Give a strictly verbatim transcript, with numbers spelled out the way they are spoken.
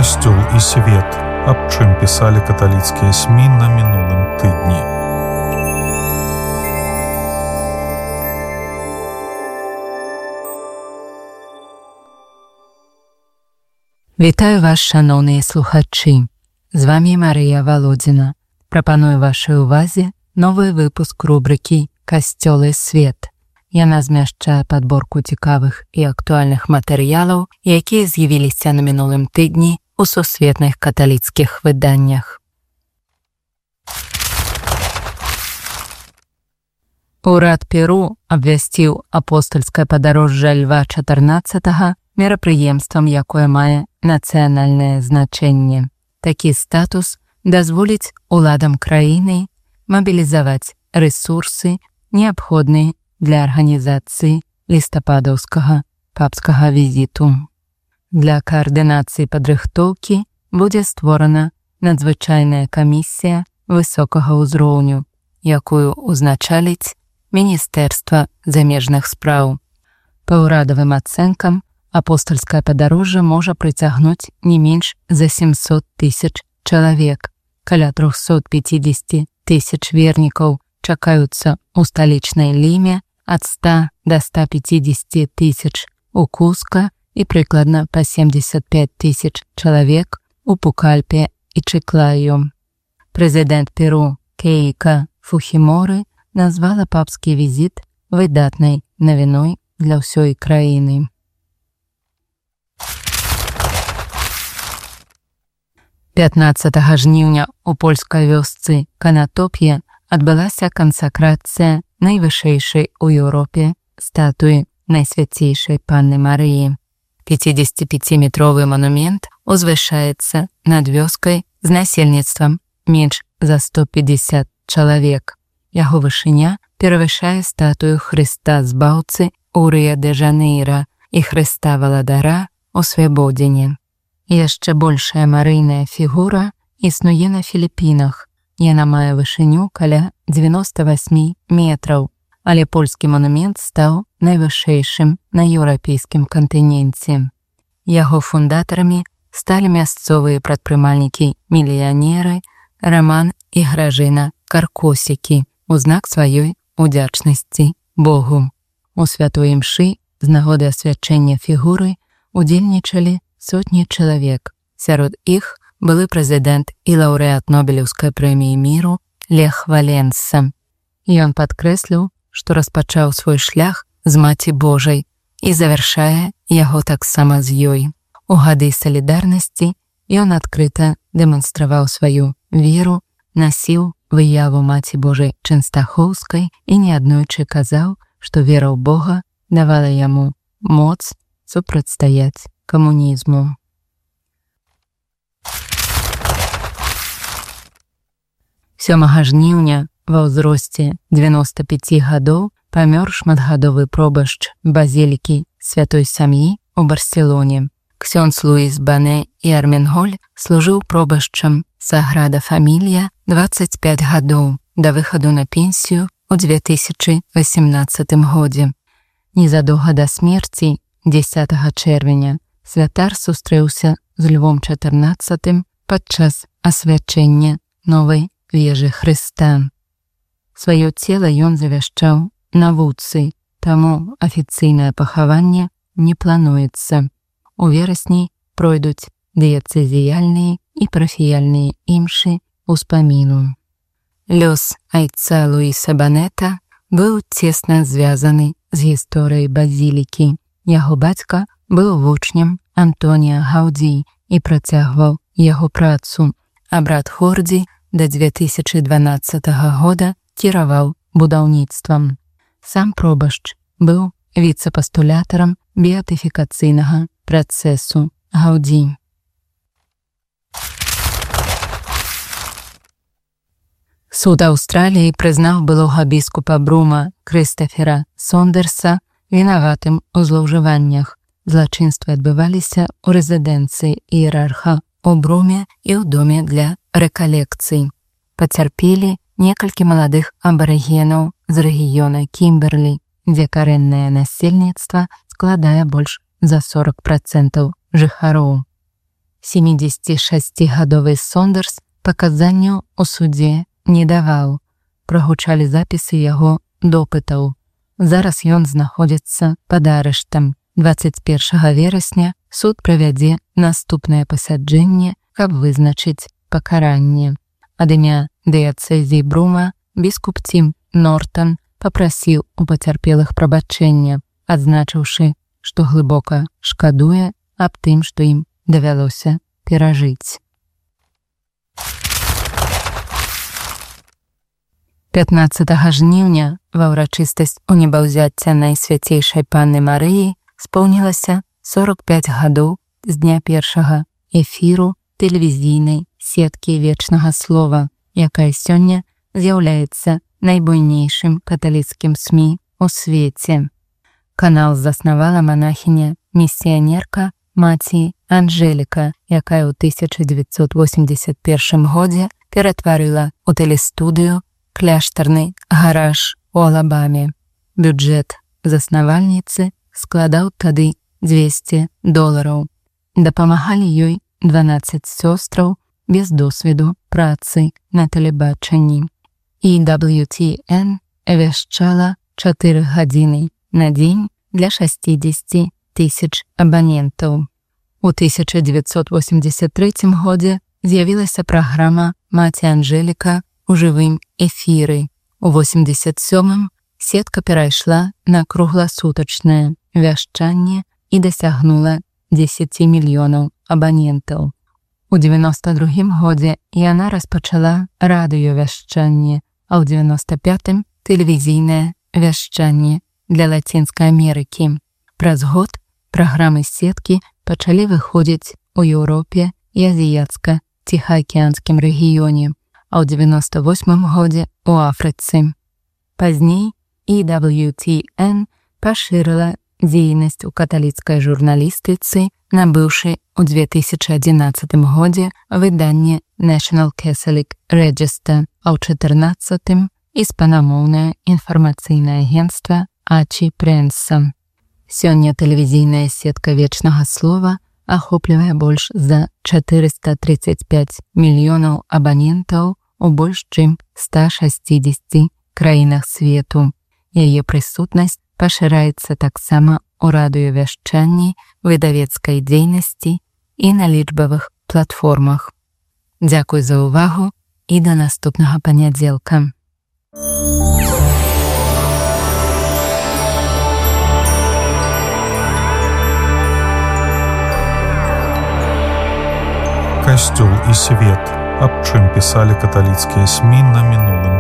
Касцёл і свет, аб чым пісалі каталіцкія СМІ на мінулым тыдні. Вітаю вас, шановныя слухачы. З вами Марія Володіна. Прапаную вашай увазе новы выпуск рубрыкі «Касцёл і свет». Яна змяшчае падборку цікавых і актуальных матэрыялаў, якія з'явіліся на мінулым тыдні у сусветных каталіцкіх выданнях. Урад Перу абвясціў апостальскае падарожжа Льва чатырнаццатага мерапрыемствам, якое мае нацыянальнае значэнне. Такі статус дазволіць уладам краіны мабілізаваць рэсурсы, неабходныя для арганізацыі лістападаўскага папскага візіту. Для каардынацыі падрыхтоўкі будзе створана надзвычайная камісія высокага ўзроўню, якую ўзначаліць Міністэрства замежных спраў. Па ўрадавым ацэнкам, апостальскае падарожжа можа прыцягнуць не менш за сямьсот тысяч чалавек. Каля трохсот пяцьдзесят тысяч вернікаў чакаюцца ў сталічнай Ліме, ад ста да ста пяцьдзесят тысяч у Куска і прыкладна па семьдесят пять тысяч чалавек у Пукальпе і Чыклаю. Прэзідэнт Перу Кейка Фухіморы назвала папскі візіт выдатнай навіной для ўсёй краіны. пятнаццатага жніўня у польскай вёсцы Канатоп'е адбылася кансакрацыя найвышэйшай у Еўропе статуі Найсвяцейшай Панны Марыі. пяцідзесяціпяціметровы манумент узвышаецца над вёскай з насельніцтвам менш за сто пятьдесят чалавек. Яго вышыня перавышае статую Хрыста Збаўцы ў Рыа-дэ-Жанэйра і Хрыста Валадара ў Свабодзіне. Яшчэ большая марыйная фігура існуе на Філіпінах. Яна мае вышыню каля дзевяноста восьми метраў, але польскі манумент стаў найвышэйшым на еўрапейскім кантыненце. Яго фундатарамі сталі мясцовыя прадпрымальнікі-мільянеры Раман і Гражына Каркосікі у знак сваёй удзячнасці Богу. У святой імшы з нагоды асвячэння фігуры удзельнічалі сотні чалавек. Сярод іх былы прэзідэнт і лаўрэат Нобелеўскай прэміі міру Лех Валенса. Ён падкрэсліў, што распачаў свой шлях з Маці Божай і завяршае яго таксама з ёй. У гады салідарнасці ён адкрыта дэманстраваў сваю веру, насіў выяву Маці Божай Чэнстахоўскай і неаднойчы казаў, што вера ў Бога давала яму моц супрацьстаяць камунізму. сёмага жніўня ва ўзросце дзевяноста пяці гадоў памёр шматгадовы пробашч базілікі Святой Сям'і ў Барселоне. Ксёндз Луіс Бане і Арменголь служыў пробашчам Саграда Фамілія дваццаць пяць гадоў да выхаду на пенсію ў две тысячы васемнаццатым годзе. Незадоўга да смерці, дзесятага чэрвеня, святар сустрэўся з Львом чатырнаццатым падчас асвячэння новай вежы Хрыста. Сваё цела ён завяшчаў навуцы, таму афіцыйнае пахаванне не плануецца. У верасні пройдуць дыяцэзіяльныя і парафіяльныя імшы ўспаміну. Лёс айца Луіса Банета быў цесна звязаны з гісторыяй базілікі. Яго бацька быў вучнем Антонія Гаўдзі і працягваў яго працу, а брат Хордзі да две тысячы дванаццатага года кіраваў будаўніцтвам. Сам пробашч быў віцэ-пастулятарам беатыфікацыйнага працэсу Гаўдзі. Суд Аўстраліі прызнаў былога біскупа Брума Крыстафера Сондерса вінаватым у злоўжываннях. Злачынствы адбываліся ў рэзідэнцыі іерарха у Бруме і ў доме для рэкалекцый. Пацярпелі некалькі маладых абарыгенаў з рэгіёна Кімберлі, дзе карэннае насельніцтва складае больш за сорок процентаў жыхароў. семідзесяцішасцігадовы Сондерс паказанняў у судзе не даваў. Прагучалі запісы яго допытаў. Зараз ён знаходзіцца пад арыштам. дваццаць першага верасня суд правядзе наступнае пасяджэнне, каб вызначыць пакаранне. Ад імя дыяцэзіі Брума біскуп Тім Нортан папрасіў у пацярпелых прабачэння, адзначыўшы, што глыбока шкадуе аб тым, што ім давялося перажыць. пятнаццатага жніўня ва ўрачыстасць у небаўзяцця Найсвяцейшай Панны Марыі споўнілася сорак пяць гадоў з дня першага эфіру тэлевізійнай сеткі Вечнага Слова, якая сёння з'яўляецца найбуйнейшым каталіцкім СМІ ў свеце. Канал заснавала манахіня-місіянерка маці Анжэліка, якая ў тысяча дзевяцьсот восемьдесят першым годзе ператварыла ў тэлестудыю кляштарны гараж у Алабаме. Бюджэт заснавальніцы складаў тады дзвесце долараў. Дапамагалі ёй дванаццаць сёстраў без досведу працы на тэлебачанні. І дабл ю ти эн вяшчала чатыры гадзіны на дзень для шасцідзесяці тысяч абанентаў. У тысяча дзевяцьсот восемьдесят трэцім годзе з'явілася праграма «Маці Анжэліка» у жывым эфіры. У восемьдесят сёмым сетка перайшла на кругласутачнае вяшчанне і дасягнула дзесяці мільёнаў абанентаў. У дзевяноста другім годзе яна распачала радыёвяшчанне, а ў дзевяноста пятым тэлевізійнае вяшчанне для Лацінскай Амерыкі. Праз год праграмы сеткі пачалі выходзіць у Еўропе і азіяцка-ціхаакіянскім рэгіёне, а ў дзевяноста восьмым годзе у Афрыцы. Пазней і дабл ю ти эн пашырыла дзейнасць у каталіцкай журналістыцы, набыўшы ў две тысячы адзінаццатым годзе выданне National Catholic Register, а ў чатырнаццатым іспанамоўнае інфармацыйнае агенцтва Ачі Прэнса. Сёння тэлевізійная сетка Вечнага Слова ахоплівае больш за чатырыста трыццаць пяць мільёнаў абанентаў у больш чым ста шасцідзесяці краінах свету. Яе прысутнасць пашыраецца таксама ў радыёвяшчанні, выдавецкай дзейнасці і на лічбавых платформах. Дзякуй за ўвагу і да наступнага панядзелка. Касцёл і свет. Аб чым пісалі каталіцкія СМІ на мінулым